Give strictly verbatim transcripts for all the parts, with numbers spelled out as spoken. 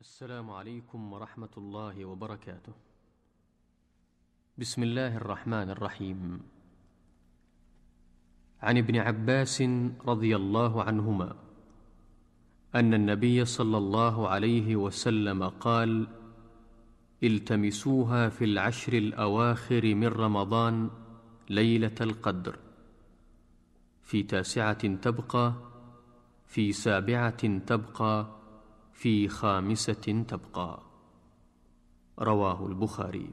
السلام عليكم ورحمة الله وبركاته. بسم الله الرحمن الرحيم. عن ابن عباس رضي الله عنهما أن النبي صلى الله عليه وسلم قال: التمسوها في العشر الأواخر من رمضان ليلة القدر، في تاسعة تبقى، في سابعة تبقى، في خامسة تبقى. رواه البخاري.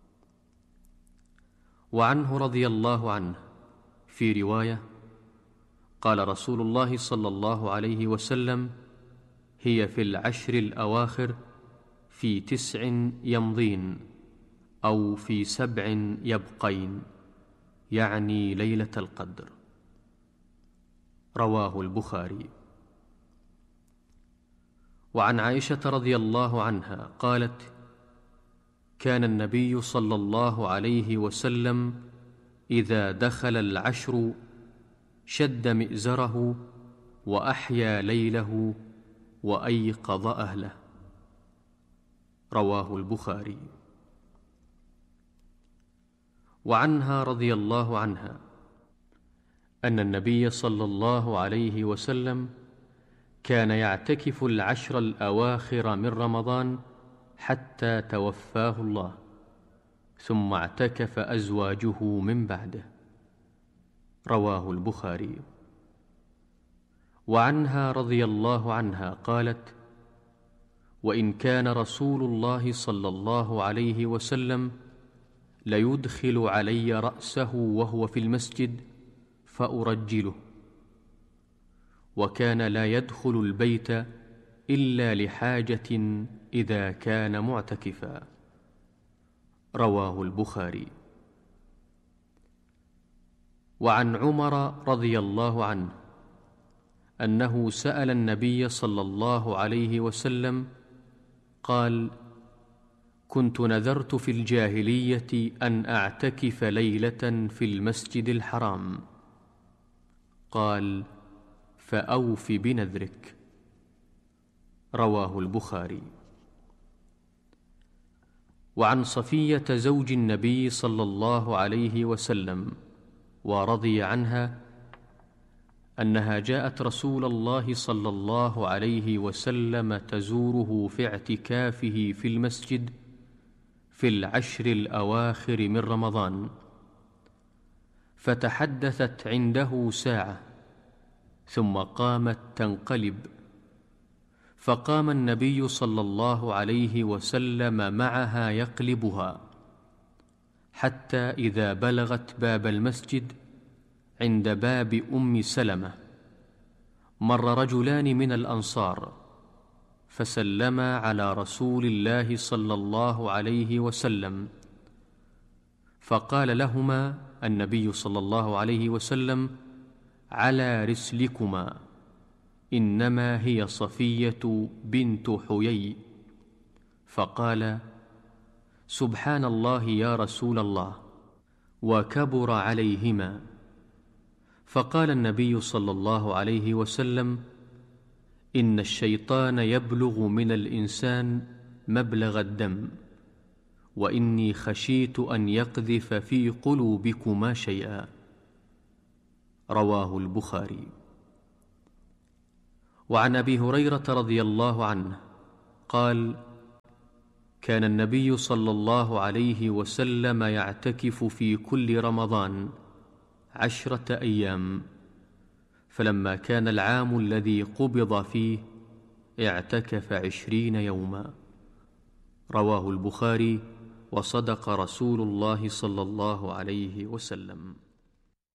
وعنه رضي الله عنه في رواية قال رسول الله صلى الله عليه وسلم: هي في العشر الأواخر في تسع يمضين أو في سبع يبقين، يعني ليلة القدر. رواه البخاري. وعن عائشة رضي الله عنها قالت: كان النبي صلى الله عليه وسلم إذا دخل العشر شد مئزره وأحيا ليله وأيقظ أهله. رواه البخاري. وعنها رضي الله عنها أن النبي صلى الله عليه وسلم كان يعتكف العشر الأواخر من رمضان حتى توفاه الله، ثم اعتكف أزواجه من بعده. رواه البخاري. وعنها رضي الله عنها قالت: وإن كان رسول الله صلى الله عليه وسلم ليدخل علي رأسه وهو في المسجد فأرجله، وكان لا يدخل البيت إلا لحاجة إذا كان معتكفا. رواه البخاري. وعن عمر رضي الله عنه أنه سأل النبي صلى الله عليه وسلم قال: كنت نذرت في الجاهلية أن أعتكف ليلة في المسجد الحرام. قال: فأوف بنذرك. رواه البخاري. وعن صفية زوج النبي صلى الله عليه وسلم ورضي عنها أنها جاءت رسول الله صلى الله عليه وسلم تزوره في اعتكافه في المسجد في العشر الأواخر من رمضان، فتحدثت عنده ساعة ثم قامت تنقلب، فقام النبي صلى الله عليه وسلم معها يقلبها، حتى إذا بلغت باب المسجد عند باب أم سلمة مر رجلان من الأنصار فسلما على رسول الله صلى الله عليه وسلم، فقال لهما النبي صلى الله عليه وسلم: على رسلكما، إنما هي صفية بنت حيي. فقال: سبحان الله يا رسول الله، وكبر عليهما. فقال النبي صلى الله عليه وسلم: إن الشيطان يبلغ من الإنسان مبلغ الدم، وإني خشيت أن يقذف في قلوبكما شيئا. رواه البخاري. وعن أبي هريرة رضي الله عنه قال: كان النبي صلى الله عليه وسلم يعتكف في كل رمضان عشرة أيام، فلما كان العام الذي قبض فيه اعتكف عشرين يوما. رواه البخاري. وصدق رسول الله صلى الله عليه وسلم.